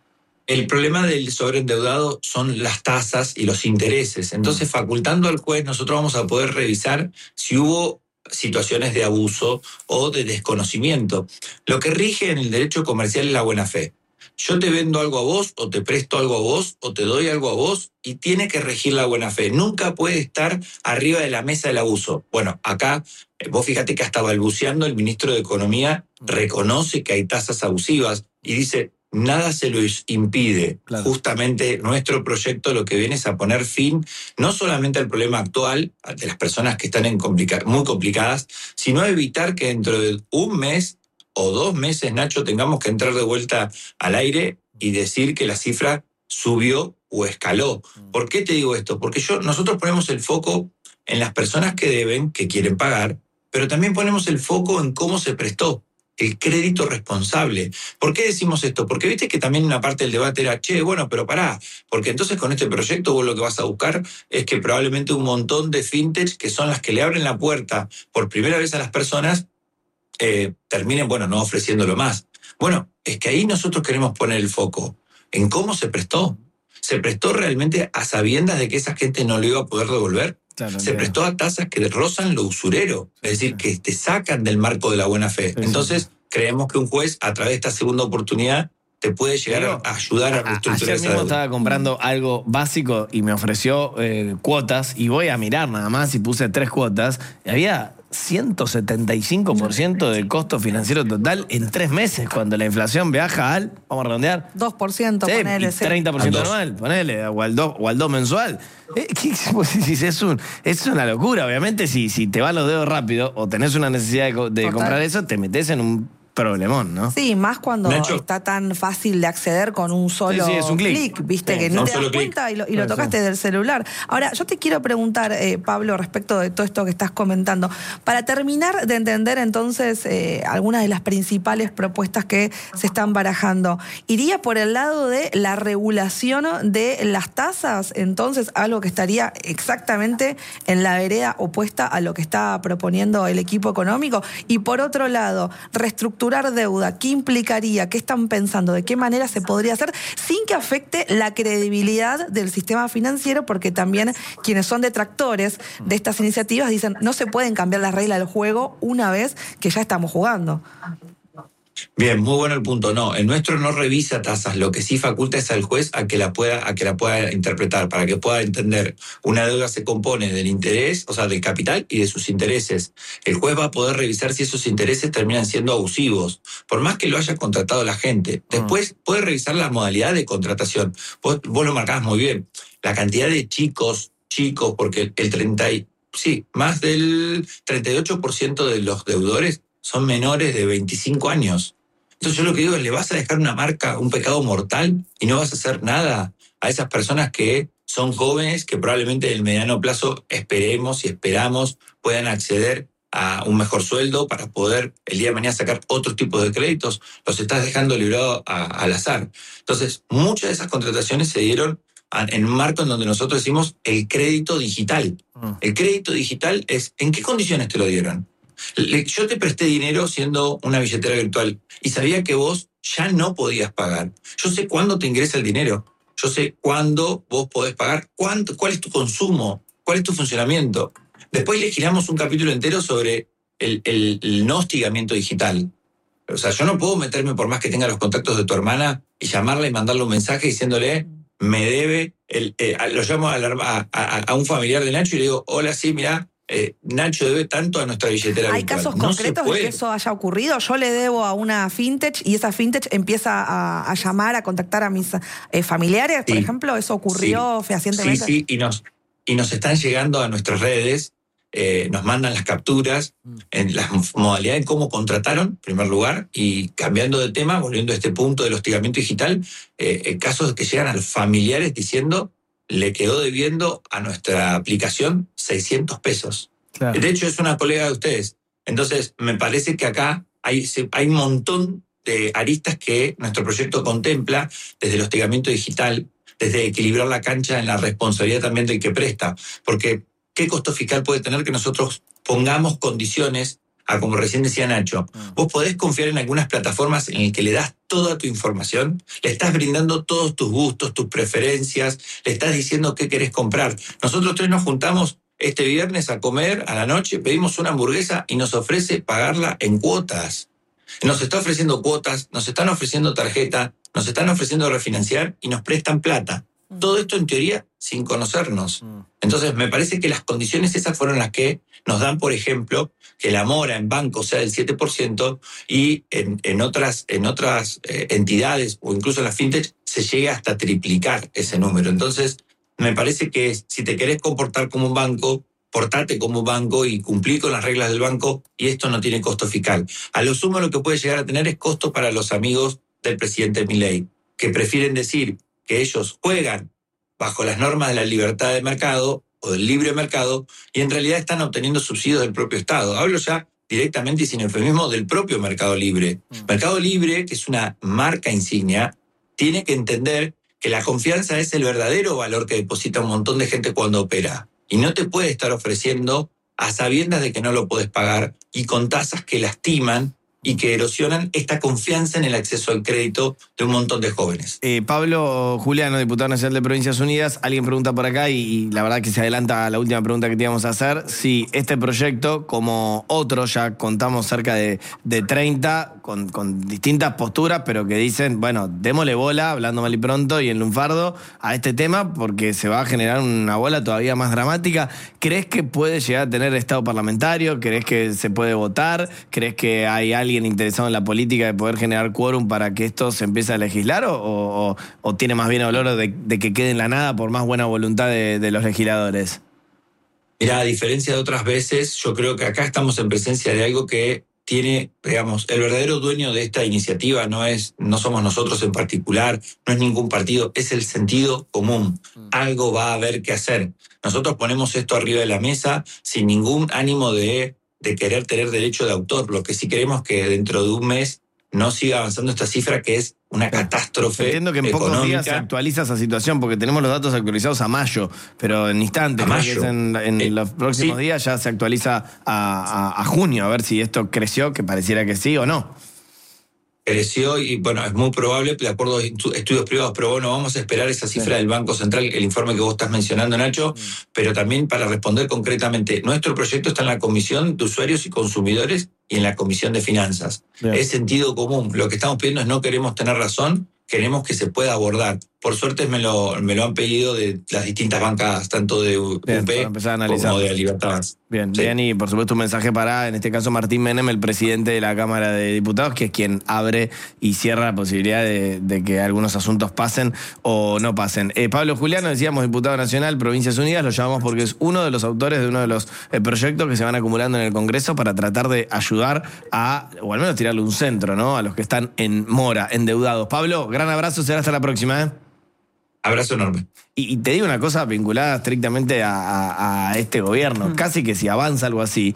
El problema del sobreendeudado son las tasas y los intereses. Entonces, facultando al juez, nosotros vamos a poder revisar si hubo situaciones de abuso o de desconocimiento. Lo que rige en el derecho comercial es la buena fe. Yo te vendo algo a vos, o te presto algo a vos, o te doy algo a vos, y tiene que regir la buena fe. Nunca puede estar arriba de la mesa del abuso. Bueno, acá, vos fíjate que hasta balbuceando el ministro de Economía reconoce que hay tasas abusivas y dice, nada se lo impide. Claro. Justamente nuestro proyecto lo que viene es a poner fin no solamente al problema actual de las personas que están en complica- muy complicadas, sino a evitar que dentro de un mes o dos meses, Nacho, tengamos que entrar de vuelta al aire y decir que la cifra subió o escaló. ¿Por qué te digo esto? Porque yo, nosotros ponemos el foco en las personas que deben, que quieren pagar, pero también ponemos el foco en cómo se prestó, el crédito responsable. ¿Por qué decimos esto? Porque viste que también una parte del debate era, che, bueno, pero pará, porque entonces con este proyecto vos lo que vas a buscar es que probablemente un montón de fintech, que son las que le abren la puerta por primera vez a las personas, Eh, terminen, bueno, no ofreciéndolo más. Bueno, es que ahí nosotros queremos poner el foco en cómo se prestó. ¿Se prestó realmente a sabiendas de que esa gente no lo iba a poder devolver? Claro, se prestó a tasas que rozan lo usurero, es decir, que te sacan del marco de la buena fe. Sí, Entonces, sí. creemos que un juez, a través de esta segunda oportunidad, te puede llegar Digo, a ayudar a reestructurar. Ayer mismo estaba comprando algo básico y me ofreció eh, cuotas, y voy a mirar nada más y puse tres cuotas, y había ciento setenta y cinco por ciento de costo financiero total en tres meses, cuando la inflación viaja al, vamos a redondear, dos por ciento, sí, ponele. treinta por ciento anual, ponele, o al dos, o al dos mensual. Eh, es, un, es una locura, obviamente, si, si te van los dedos rápido o tenés una necesidad de, de comprar eso, te metés en un problemón, ¿no? Sí, más cuando Nacho. está tan fácil de acceder con un solo sí, sí, es un clic, clic, viste, sí, que ni un te das solo cuenta y lo, y lo tocaste del celular. Ahora, yo te quiero preguntar, eh, Pablo, respecto de todo esto que estás comentando, para terminar de entender entonces eh, algunas de las principales propuestas que se están barajando, ¿iría por el lado de la regulación de las tasas? Entonces, algo que estaría exactamente en la vereda opuesta a lo que está proponiendo el equipo económico. Y por otro lado, reestructurar deuda, ¿qué implicaría? ¿Qué están pensando? ¿De qué manera se podría hacer sin que afecte la credibilidad del sistema financiero? Porque también quienes son detractores de estas iniciativas dicen no se pueden cambiar las reglas del juego una vez que ya estamos jugando. Bien, muy bueno el punto. No, el nuestro no revisa tasas, lo que sí faculta es al juez a que la pueda, a que la pueda interpretar, para que pueda entender. Una deuda se compone del interés, o sea, del capital y de sus intereses. El juez va a poder revisar si esos intereses terminan siendo abusivos, por más que lo haya contratado la gente. Después puede revisar la modalidad de contratación. Vos, vos lo marcabas muy bien. La cantidad de chicos, chicos, porque el treinta y, sí, más del treinta y ocho por ciento de los deudores son menores de veinticinco años. Entonces yo lo que digo es, ¿le vas a dejar una marca, un pecado mortal y no vas a hacer nada a esas personas que son jóvenes, que probablemente en el mediano plazo esperemos y esperamos puedan acceder a un mejor sueldo para poder el día de mañana sacar otros tipos de créditos, los estás dejando librado a, al azar. Entonces, muchas de esas contrataciones se dieron a, en un marco en donde nosotros decimos el crédito digital. Mm. El crédito digital es, ¿en qué condiciones te lo dieron? Le, yo te presté dinero siendo una billetera virtual y sabía que vos ya no podías pagar. Yo sé cuándo te ingresa el dinero. Yo sé cuándo vos podés pagar, cuánto, cuál es tu consumo, cuál es tu funcionamiento. Después le giramos un capítulo entero sobre el, el, el no hostigamiento digital. O sea, yo no puedo meterme por más que tenga los contactos de tu hermana y llamarla y mandarle un mensaje diciéndole, me debe, el, eh, lo llamo a, a, a, a un familiar de Nacho y le digo, hola, sí, mirá, eh, Nacho debe tanto a nuestra billetera ¿Hay virtual. casos no concretos de que eso haya ocurrido? Yo le debo a una fintech y esa fintech empieza a, a llamar, a contactar a mis eh, familiares, por sí, ejemplo, ¿eso ocurrió sí, fehacientemente? Sí, sí, y nos, y nos están llegando a nuestras redes. Eh, nos mandan las capturas, en las modalidades en cómo contrataron, en primer lugar, y cambiando de tema, volviendo a este punto del hostigamiento digital, eh, eh, casos que llegan a los familiares diciendo, le quedó debiendo a nuestra aplicación seiscientos pesos. Claro. De hecho, es una colega de ustedes. Entonces, me parece que acá hay, hay un montón de aristas que nuestro proyecto contempla, desde el hostigamiento digital, desde equilibrar la cancha en la responsabilidad también del que presta, porque ¿qué costo fiscal puede tener que nosotros pongamos condiciones a, como recién decía Nacho, vos podés confiar en algunas plataformas en las que le das toda tu información, le estás brindando todos tus gustos, tus preferencias, le estás diciendo qué querés comprar? Nosotros tres nos juntamos este viernes a comer a la noche, pedimos una hamburguesa y nos ofrece pagarla en cuotas. Nos está ofreciendo cuotas, nos están ofreciendo tarjeta, nos están ofreciendo refinanciar y nos prestan plata. Todo esto en teoría sin conocernos. Entonces me parece que las condiciones esas fueron las que nos dan, por ejemplo, que la mora en bancos sea del siete por ciento y en, en otras, en otras eh, entidades o incluso en las fintech se llegue hasta triplicar ese número. Entonces me parece que si te querés comportar como un banco, portate como un banco y cumplir con las reglas del banco, y esto no tiene costo fiscal. A lo sumo lo que puede llegar a tener es costo para los amigos del presidente Milei, que prefieren decir que ellos juegan bajo las normas de la libertad de mercado o del libre mercado y en realidad están obteniendo subsidios del propio Estado. Hablo ya directamente y sin eufemismo del propio Mercado Libre. Mm. Mercado Libre, que es una marca insignia, tiene que entender que la confianza es el verdadero valor que deposita un montón de gente cuando opera. Y no te puede estar ofreciendo a sabiendas de que no lo podés pagar y con tasas que lastiman y que erosionan esta confianza en el acceso al crédito de un montón de jóvenes. Eh, Pablo Juliano, diputado nacional de Provincias Unidas, alguien pregunta por acá y, y la verdad que se adelanta a la última pregunta que te íbamos a hacer, si este proyecto, como otro, ya contamos cerca de, de treinta, con, con distintas posturas, pero que dicen, bueno, démosle bola, hablando mal y pronto y en lunfardo, a este tema, porque se va a generar una bola todavía más dramática. ¿Crees que puede llegar a tener estado parlamentario? ¿Crees que se puede votar? ¿Crees que hay alguien interesado en la política de poder generar quórum para que esto se empiece a legislar o, o, o tiene más bien olor de, de que quede en la nada por más buena voluntad de, de los legisladores? Mira, a diferencia de otras veces, yo creo que acá estamos en presencia de algo que tiene, digamos, el verdadero dueño de esta iniciativa no es, no somos nosotros en particular, no es ningún partido, es el sentido común. Algo va a haber que hacer. Nosotros ponemos esto arriba de la mesa sin ningún ánimo de de querer tener derecho de autor. Lo que sí queremos es que dentro de un mes no siga avanzando esta cifra que es una catástrofe. Entiendo que en económica. Pocos días se actualiza esa situación porque tenemos los datos actualizados a mayo, pero en instantes, creo que es en, en eh, los próximos sí. días ya se actualiza a, a, a junio, a ver si esto creció, que pareciera que sí o no. Creció y, bueno, es muy probable, de acuerdo a estudios privados, pero bueno, vamos a esperar esa cifra sí. del Banco Central, el informe que vos estás mencionando, Nacho, sí. pero también para responder concretamente, nuestro proyecto está en la Comisión de Usuarios y Consumidores y en la Comisión de Finanzas. Bien. Es sentido común. Lo que estamos pidiendo es no queremos tener razón, queremos que se pueda abordar. Por suerte me lo, me lo han pedido de las distintas bancadas, tanto de U P bien, como de Libertad. Bien, sí. bien, y por supuesto un mensaje para, en este caso, Martín Menem, el presidente de la Cámara de Diputados, que es quien abre y cierra la posibilidad de, de que algunos asuntos pasen o no pasen. Eh, Pablo Juliano, decíamos, diputado nacional, Provincias Unidas, lo llamamos porque es uno de los autores de uno de los eh, proyectos que se van acumulando en el Congreso para tratar de ayudar a, o al menos tirarle un centro, ¿no?, a los que están en mora, endeudados. Pablo, gran abrazo, será hasta la próxima, ¿eh? Abrazo enorme. Y, y te digo una cosa vinculada estrictamente a, a, a este gobierno. Mm. Casi que si avanza algo así,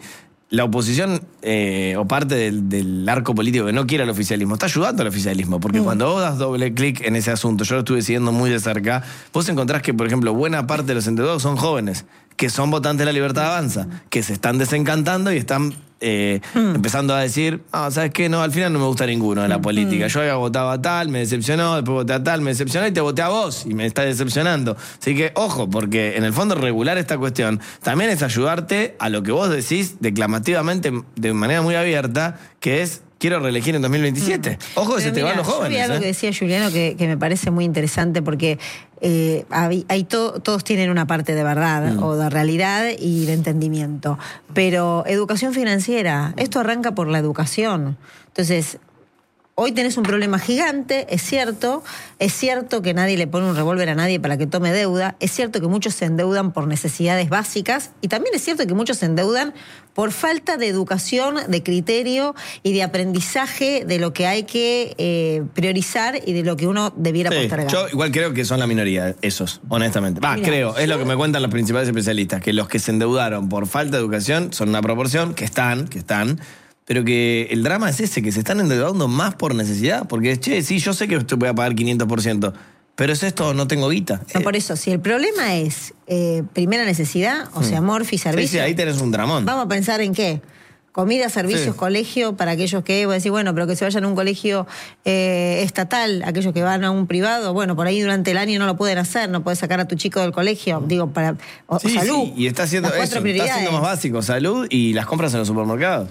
la oposición eh, o parte del, del arco político que no quiere al oficialismo está ayudando al oficialismo, porque mm. cuando vos das doble clic en ese asunto, yo lo estuve siguiendo muy de cerca, vos encontrás que, por ejemplo, buena parte de los endeudados son jóvenes, que son votantes de La Libertad Avanza, que se están desencantando y están eh, mm. empezando a decir, ah, ¿sabes qué? No, al final no me gusta ninguno de la política. Yo había votado a tal, me decepcionó, después voté a tal, me decepcionó y te voté a vos y me está decepcionando. Así que, ojo, porque en el fondo regular esta cuestión también es ayudarte a lo que vos decís declamativamente de manera muy abierta, que es quiero reelegir en dos mil veintisiete. Mm. Ojo que se te van los jóvenes. Yo vi algo ¿eh? que decía Juliano que, que me parece muy interesante porque eh, hay, hay to, todos tienen una parte de verdad mm. o de realidad y de entendimiento. Pero educación financiera, esto arranca por la educación. Entonces, hoy tenés un problema gigante, es cierto, es cierto que nadie le pone un revólver a nadie para que tome deuda, es cierto que muchos se endeudan por necesidades básicas y también es cierto que muchos se endeudan por falta de educación, de criterio y de aprendizaje de lo que hay que eh, priorizar y de lo que uno debiera sí, postergar. Yo igual creo que son la minoría, esos, honestamente. Va, creo, es lo que me cuentan los principales especialistas, que los que se endeudaron por falta de educación son una proporción, que están, que están... Pero que el drama es ese, que se están endeudando más por necesidad. Porque, che, sí, yo sé que usted puede pagar quinientos por ciento, pero es esto, no tengo guita. No, por eso, si el problema es eh, primera necesidad, o sea, morfi, servicio... Sí, sí, ahí tenés un dramón. Vamos a pensar en qué. Comida, servicios, sí. colegio, para aquellos que, voy a decir, bueno, pero que se vayan a un colegio eh, estatal, aquellos que van a un privado, bueno, por ahí durante el año no lo pueden hacer, no puedes sacar a tu chico del colegio, digo, para... O, sí, salud. Sí, y está haciendo eso, está haciendo más básico, salud y las compras en los supermercados.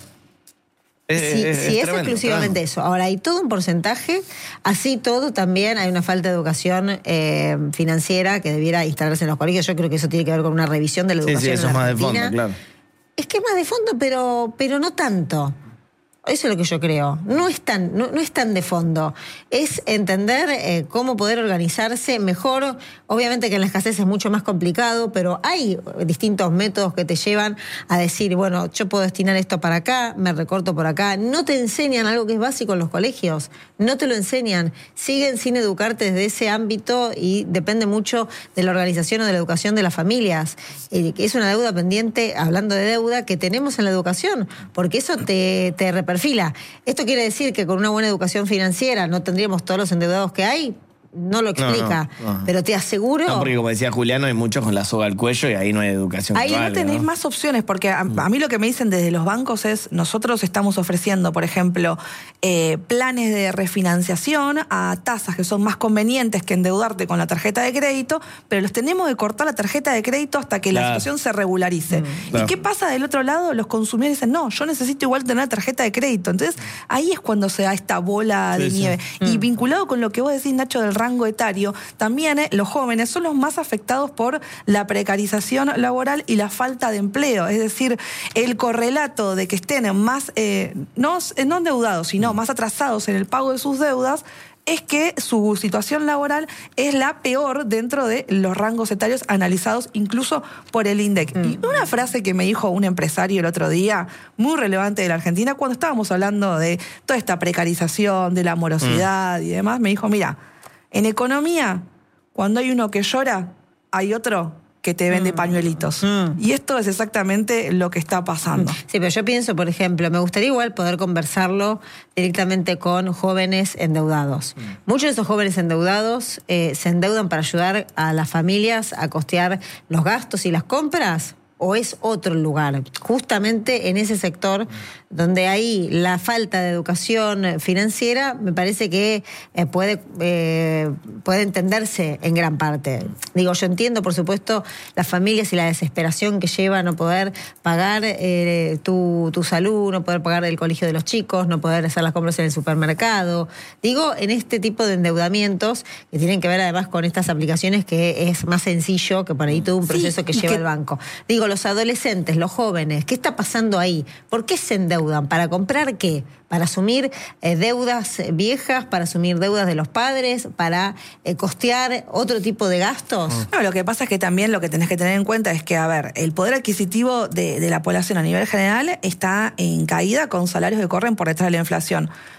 Es, si es, si es, es exclusivamente eso. Ahora, hay todo un porcentaje, así todo también hay una falta de educación eh, financiera que debiera instalarse en los colegios. Yo creo que eso tiene que ver con una revisión de la educación. Sí, sí, eso en es la más Argentina. de fondo, claro. Es que es más de fondo, pero, pero no tanto. Eso es lo que yo creo. No es tan, no, no es tan de fondo. Es entender eh, cómo poder organizarse mejor. Obviamente que en la escasez es mucho más complicado, pero hay distintos métodos que te llevan a decir, bueno, yo puedo destinar esto para acá, me recorto por acá. No te enseñan algo que es básico en los colegios. No te lo enseñan. Siguen sin educarte desde ese ámbito y depende mucho de la organización o de la educación de las familias. Eh, es una deuda pendiente, hablando de deuda, que tenemos en la educación, porque eso te, te repercute. Fila. ¿Esto quiere decir que con una buena educación financiera no tendríamos todos los endeudados que hay? No lo explica, no, no, no. Pero te aseguro... No, porque como decía Juliano, hay muchos con la soga al cuello y ahí no hay educación. Ahí no tenés ¿no? más opciones, porque a, a mí lo que me dicen desde los bancos es, nosotros estamos ofreciendo, por ejemplo, eh, planes de refinanciación a tasas que son más convenientes que endeudarte con la tarjeta de crédito, pero los tenemos que cortar la tarjeta de crédito hasta que claro. la situación se regularice. Mm, claro. ¿Y qué pasa del otro lado? Los consumidores dicen, no, yo necesito igual tener tarjeta de crédito. Entonces, ahí es cuando se da esta bola sí, de nieve. Sí. Y mm. vinculado con lo que vos decís, Nacho, del rango etario, también eh, los jóvenes son los más afectados por la precarización laboral y la falta de empleo. Es decir, el correlato de que estén más, eh, no, no endeudados, sino más atrasados en el pago de sus deudas, es que su situación laboral es la peor dentro de los rangos etarios analizados incluso por el INDEC. Mm. Y una frase que me dijo un empresario el otro día, muy relevante de la Argentina, cuando estábamos hablando de toda esta precarización, de la morosidad mm. y demás, me dijo, mira, en economía, cuando hay uno que llora, hay otro que te vende mm. pañuelitos. Mm. Y esto es exactamente lo que está pasando. Sí, pero yo pienso, por ejemplo, me gustaría igual poder conversarlo directamente con jóvenes endeudados. Mm. Muchos de esos jóvenes endeudados eh, se endeudan para ayudar a las familias a costear los gastos y las compras, o es otro lugar, justamente en ese sector donde hay la falta de educación financiera, me parece que eh, puede, eh, puede entenderse en gran parte. Digo, yo entiendo, por supuesto, las familias y la desesperación que lleva a no poder pagar eh, tu, tu salud, no poder pagar el colegio de los chicos, no poder hacer las compras en el supermercado. Digo, en este tipo de endeudamientos que tienen que ver además con estas aplicaciones que es más sencillo que por ahí todo un proceso sí, que lleva que... el banco. Digo, los adolescentes, los jóvenes, ¿qué está pasando ahí? ¿Por qué se endeudan? ¿Para comprar qué? ¿Para asumir eh, deudas viejas? ¿Para asumir deudas de los padres? ¿Para eh, costear otro tipo de gastos? No, lo que pasa es que también lo que tenés que tener en cuenta es que, a ver, el poder adquisitivo de, de la población a nivel general está en caída con salarios que corren por detrás de la inflación.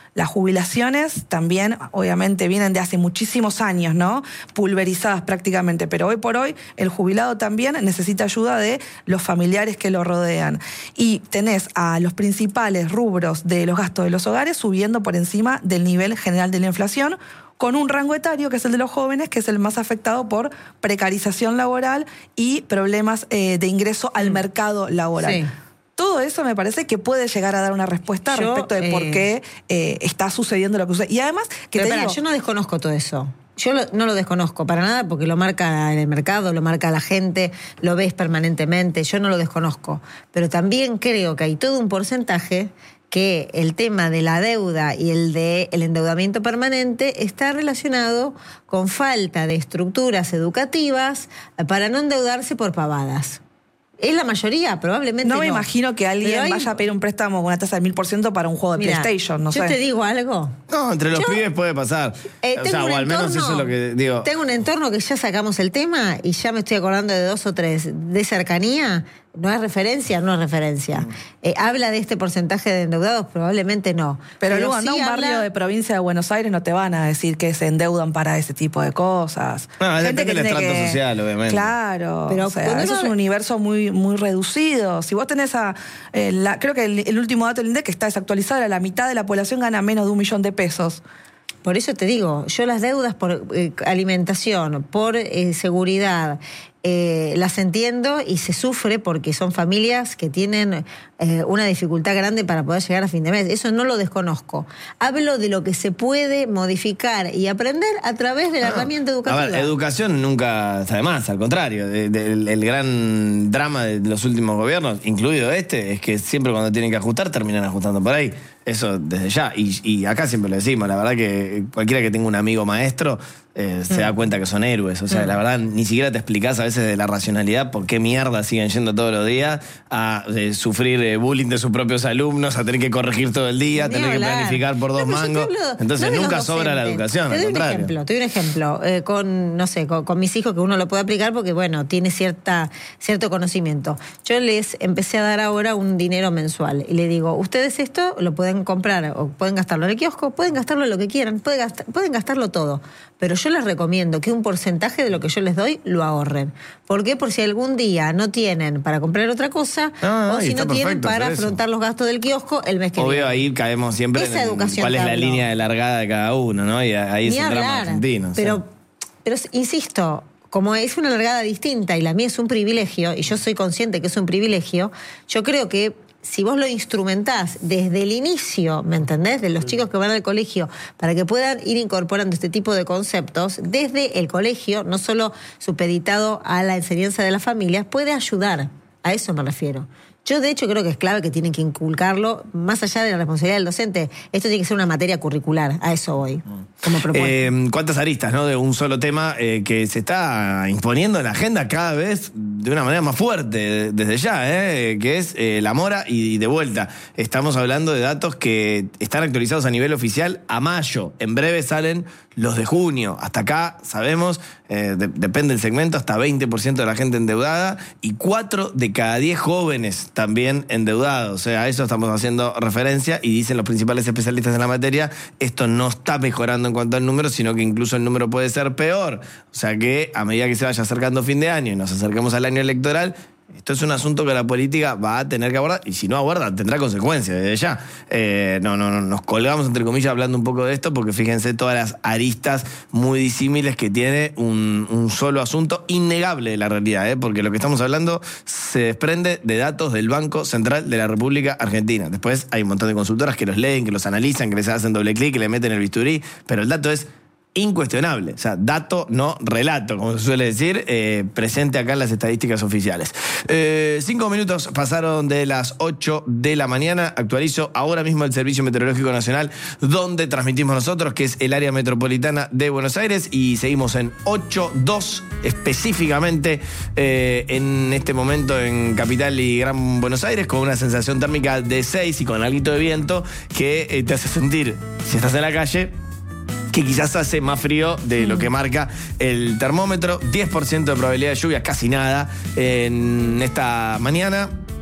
Las jubilaciones también, obviamente, vienen de hace muchísimos años, ¿no? Pulverizadas prácticamente, pero hoy por hoy el jubilado también necesita ayuda de los familiares que lo rodean. Y tenés a los principales rubros de los gastos de los hogares subiendo por encima del nivel general de la inflación, con un rango etario que es el de los jóvenes, que es el más afectado por precarización laboral y problemas eh, de ingreso al mercado laboral. Sí. Todo eso me parece que puede llegar a dar una respuesta Yo, respecto de eh, por qué eh, está sucediendo lo que sucede. Y además, que pero te para, digo, yo no desconozco todo eso. Yo lo, no lo desconozco para nada porque lo marca el mercado, lo marca la gente, lo ves permanentemente, yo no lo desconozco. Pero también creo que hay todo un porcentaje que el tema de la deuda y el de el endeudamiento permanente está relacionado con falta de estructuras educativas para no endeudarse por pavadas. ¿Es la mayoría? Probablemente no. No me imagino que alguien hay... vaya a pedir un préstamo con una tasa del mil por ciento para un juego de Mira, PlayStation, no yo sé. Yo te digo algo. No, entre los yo, pibes puede pasar. Eh, o sea, o al menos entorno, eso es lo que digo. Tengo un entorno que ya sacamos el tema y ya me estoy acordando de dos o tres de cercanía. ¿No es referencia? No es referencia. Mm. Eh, ¿Habla de este porcentaje de endeudados? Probablemente no. Pero, Pero luego sí anda a un habla... barrio de provincia de Buenos Aires, no te van a decir que se endeudan para ese tipo de cosas. No, depende del estrato que... social, obviamente. Claro. Pero o sea, eso no... es un universo muy, muy reducido. Si vos tenés a... Eh, la, creo que el, el último dato del INDEC que está desactualizado, la mitad de la población gana menos de un millón de pesos. Por eso te digo, yo las deudas por eh, alimentación, por eh, seguridad, eh, las entiendo y se sufre porque son familias que tienen eh, una dificultad grande para poder llegar a fin de mes. Eso no lo desconozco. Hablo de lo que se puede modificar y aprender a través de la ah, herramienta educativa. A ver, educación nunca está de más, al contrario. De, de, el, el gran drama de los últimos gobiernos, incluido este, es que siempre cuando tienen que ajustar terminan ajustando por ahí. Eso desde ya. Y, y acá siempre lo decimos, la verdad que cualquiera que tenga un amigo maestro eh, se mm. da cuenta que son héroes. O sea, mm. la verdad, ni siquiera te explicás a veces de la racionalidad por qué mierda siguen yendo todos los días a eh, sufrir eh, bullying de sus propios alumnos, a tener que corregir todo el día, a tener que planificar por dos no, mangos. Hablo, Entonces no nunca sobra la educación, te al doy contrario. Un ejemplo, te doy un ejemplo. Eh, con, no sé, con, con mis hijos que uno lo puede aplicar porque, bueno, tiene cierta, cierto conocimiento. Yo les empecé a dar ahora un dinero mensual y le digo, ustedes esto lo pueden comprar o pueden gastarlo en el kiosco, pueden gastarlo en lo que quieran, pueden, gastar, pueden gastarlo todo. Pero yo les recomiendo que un porcentaje de lo que yo les doy lo ahorren. ¿Por qué? Por si algún día no tienen para comprar otra cosa ah, o si no tienen para afrontar los gastos del kiosco el mes que Obvio, viene. Ahí caemos siempre Esa en educación cuál es la hablo. línea de largada de cada uno, ¿no? Y ahí Ni es un drama hablar, argentino. Pero, o sea. pero insisto, como es una largada distinta y la mía es un privilegio, y yo soy consciente que es un privilegio, yo creo que si vos lo instrumentás desde el inicio, ¿me entendés? De los chicos que van al colegio, para que puedan ir incorporando este tipo de conceptos, desde el colegio, no solo supeditado a la enseñanza de las familias, puede ayudar. A eso me refiero. Yo, de hecho, creo que es clave que tienen que inculcarlo, más allá de la responsabilidad del docente. Esto tiene que ser una materia curricular, a eso voy, como propuesta. Eh, ¿Cuántas aristas, no? De un solo tema eh, que se está imponiendo en la agenda cada vez de una manera más fuerte, desde ya, eh, que es eh, la mora y de vuelta. Estamos hablando de datos que están actualizados a nivel oficial a mayo. En breve salen los de junio. Hasta acá, sabemos, eh, de, depende del segmento, hasta veinte por ciento de la gente endeudada y cuatro de cada diez jóvenes también endeudados. O sea, a eso estamos haciendo referencia y dicen los principales especialistas en la materia, esto no está mejorando en cuanto al número, sino que incluso el número puede ser peor. O sea que a medida que se vaya acercando fin de año y nos acerquemos al año electoral, esto es un asunto que la política va a tener que abordar y si no aborda tendrá consecuencias desde ya. Eh, no, no, no, nos colgamos entre comillas hablando un poco de esto porque fíjense todas las aristas muy disímiles que tiene un, un solo asunto innegable de la realidad, ¿eh? Porque lo que estamos hablando se desprende de datos del Banco Central de la República Argentina. Después hay un montón de consultoras que los leen, que los analizan, que les hacen doble clic, que le meten el bisturí, pero el dato es incuestionable, o sea, dato, no relato, como se suele decir, eh, presente acá en las estadísticas oficiales. Eh, cinco minutos pasaron de las ocho de la mañana, actualizo ahora mismo el Servicio Meteorológico Nacional, donde transmitimos nosotros, que es el área metropolitana de Buenos Aires, y seguimos en ocho dos específicamente eh, en este momento en Capital y Gran Buenos Aires, con una sensación térmica de seis y con alguito de viento que eh, te hace sentir, si estás en la calle, que quizás hace más frío de lo que marca el termómetro. diez por ciento de probabilidad de lluvia, casi nada, en esta mañana.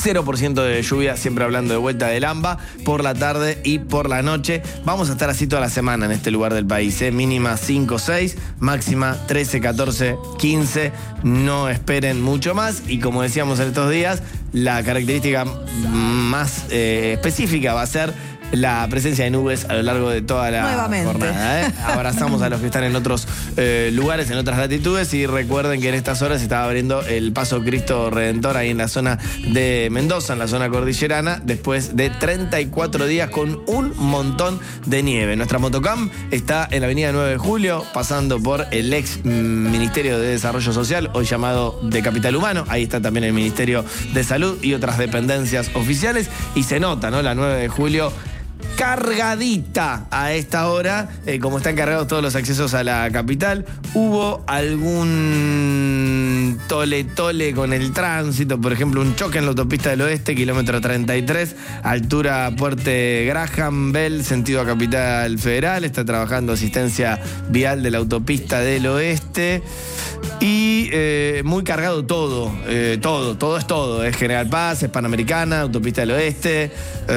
cero por ciento de lluvia, siempre hablando de vuelta del AMBA, por la tarde y por la noche. Vamos a estar así toda la semana en este lugar del país, ¿eh? Mínima cinco, seis, máxima trece, catorce, quince. No esperen mucho más. Y como decíamos en estos días, la característica más eh, específica va a ser la presencia de nubes a lo largo de toda la Nuevamente. jornada, ¿eh? Abrazamos a los que están en otros eh, lugares, en otras latitudes, y recuerden que en estas horas se estaba abriendo el Paso Cristo Redentor ahí en la zona de Mendoza, en la zona cordillerana, después de treinta y cuatro días con un montón de nieve. Nuestra motocam está en la avenida nueve de julio, pasando por el ex Ministerio de Desarrollo Social, hoy llamado de Capital Humano. Ahí está también el Ministerio de Salud y otras dependencias oficiales, y se nota, ¿no? La nueve de julio cargadita a esta hora, eh, como están cargados todos los accesos a la capital. Hubo algún tole tole con el tránsito, por ejemplo un choque en la autopista del oeste, kilómetro treinta y tres, altura Puerte Graham Bell, sentido a Capital Federal. Está trabajando asistencia vial de la autopista del oeste. Y eh, muy cargado todo, eh, todo, todo es todo. Es General Paz, es Panamericana, autopista del oeste,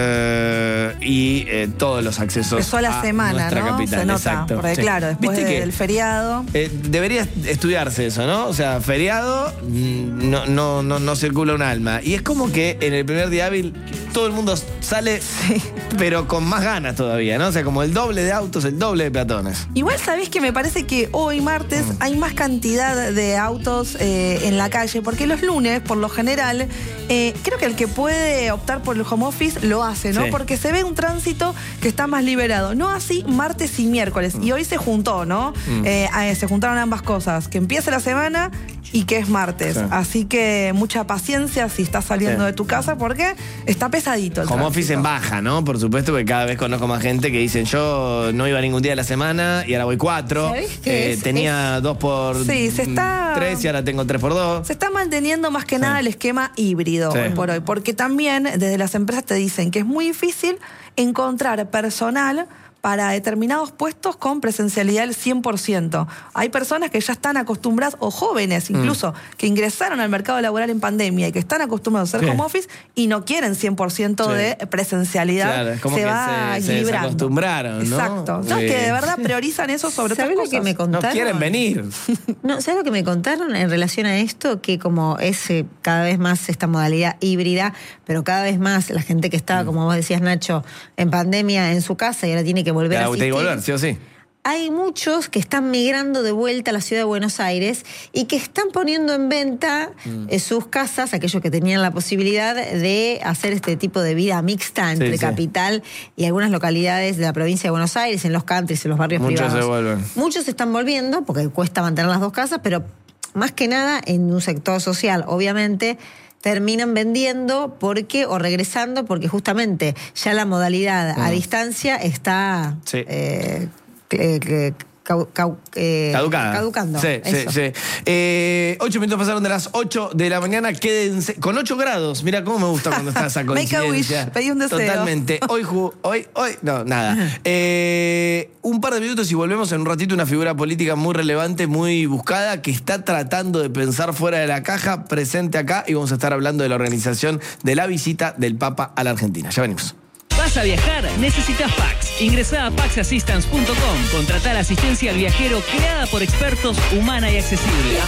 eh, y eh, todos los accesos Empezó la a semana, nuestra ¿no? capital. Se nota, Exacto. porque Sí. claro, después ¿Viste que, del feriado. eh, debería estudiarse eso, ¿no? O sea, feriado, mm, no, no, no, no circula un alma. Y es como que en el primer día hábil todo el mundo sale, Sí. pero con más ganas todavía, ¿no? O sea, como el doble de autos, el doble de peatones. Igual sabés que me parece que hoy, martes, Mm. hay más cantidad de autos eh, en la calle, porque los lunes, por lo general, eh, creo que el que puede optar por el home office lo hace, ¿no? Sí. Porque se ve un tránsito que está más liberado. No así martes y miércoles. Mm. Y hoy se juntó, ¿no? Mm. Eh, eh, se juntaron ambas cosas, que empiece la semana y que es martes. Sí. Así que mucha paciencia si estás saliendo Sí. de tu casa, porque está pesadito el Home tránsito. office en baja, ¿no? Por supuesto, porque cada vez conozco más gente que dicen yo no iba ningún día de la semana y ahora voy cuatro. ¿Sabés qué Eh, es? tenía dos por Sí, se está- tres y ahora tengo tres por dos. Se está manteniendo más que Sí. nada el esquema híbrido Sí. hoy por hoy, porque también desde las empresas te dicen que es muy difícil encontrar personal para determinados puestos con presencialidad del cien por ciento. Hay personas que ya están acostumbradas, o jóvenes incluso, mm. que ingresaron al mercado laboral en pandemia y que están acostumbrados a hacer Sí. home office y no quieren cien por ciento Sí. de presencialidad. Claro, es como se que va se- se equilibrando. desacostumbraron, ¿no? Exacto. No, Sí. que de verdad priorizan eso sobre otras ¿Sabés lo cosas. que me No contaron? quieren venir. No, ¿sabes lo que me contaron en relación a esto? Que como es eh, cada vez más esta modalidad híbrida, pero cada vez más la gente que estaba, como vos decías, Nacho, en pandemia en su casa y ahora tiene que volver Claro, a tiene asistir. que volver, sí o sí. Hay muchos que están migrando de vuelta a la ciudad de Buenos Aires y que están poniendo en venta Mm. eh, sus casas, aquellos que tenían la posibilidad de hacer este tipo de vida mixta entre Sí, sí. capital y algunas localidades de la provincia de Buenos Aires, en los countries, en los barrios Muchos privados. se vuelven. Muchos están volviendo porque cuesta mantener las dos casas, pero más que nada en un sector social, obviamente, terminan vendiendo porque o regresando porque justamente ya la modalidad a Mm. distancia está Sí. eh, que- que- cau- cau- eh, Caducada. caducando. Sí, sí, Eso. sí. Eh, ocho minutos pasaron de las ocho de la mañana. Quédense con ocho grados. Mira cómo me gusta cuando está esa Make a coincidencia. wish, pedí un deseo. Totalmente. Hoy, ju- hoy, hoy, no, nada. Eh, un par de minutos y volvemos en un ratito. Una figura política muy relevante, muy buscada, que está tratando de pensar fuera de la caja, presente acá, y vamos a estar hablando de la organización de la visita del Papa a la Argentina. Ya venimos. ¿Vas a viajar? Necesitas Pax. Ingresá a pax assistance punto com. Contratá la asistencia al viajero creada por expertos, humana y accesible.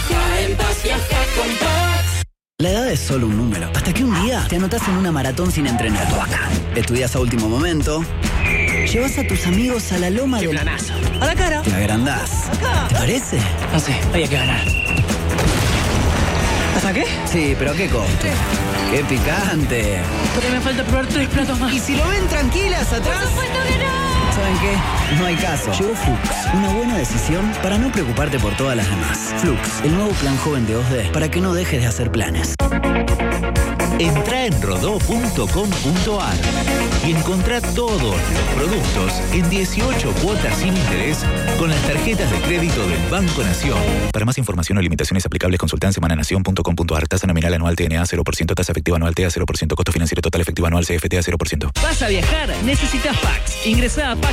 La edad es solo un número. Hasta que un día te anotás en una maratón sin entrenar. Estudias a último momento. Llevas a tus amigos a la loma ¡Qué del... planazo! ¡A la cara! Te agrandás. ¿Te parece? No sé, había que ganar. ¿Hasta qué? Sí, pero ¿a qué costo? ¡Qué picante! Porque me falta probar tres platos más. Y si lo ven tranquilas atrás... ¿Saben qué? No hay caso. Llegó Flux, una buena decisión para no preocuparte por todas las demás. Flux, el nuevo plan joven de dos D para que no dejes de hacer planes. Entrá en rodó punto com punto ar y encontrá todos los productos en dieciocho cuotas sin interés con las tarjetas de crédito del Banco Nación. Para más información o limitaciones aplicables, consulta en semananación punto com punto ar. Tasa nominal anual T N A cero por ciento, tasa efectiva anual T A cero por ciento, costo financiero total efectivo anual C F T A cero por ciento. ¿Vas a viajar? Necesitas Pax. Ingresá a Pax